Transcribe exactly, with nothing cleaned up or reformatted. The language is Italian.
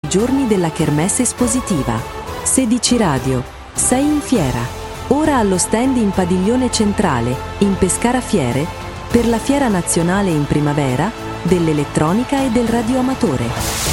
giorni della Kermesse espositiva. sedici Radio, sei in fiera. Ora allo stand in Padiglione Centrale, in Pescara Fiere, per la Fiera Nazionale in Primavera dell'Elettronica e del Radioamatore.